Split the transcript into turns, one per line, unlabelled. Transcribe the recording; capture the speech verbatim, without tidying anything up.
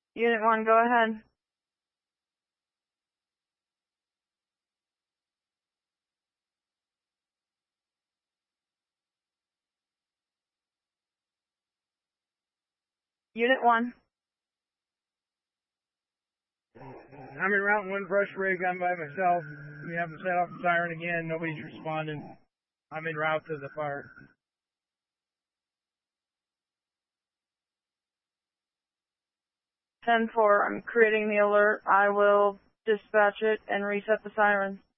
Unit one, go ahead. Unit one.
I'm in Route one brush rig. I'm by myself. We haven't set off the siren again. Nobody's responding. I'm en route to the fire.
ten four, I'm creating the alert. I will dispatch it and reset the sirens.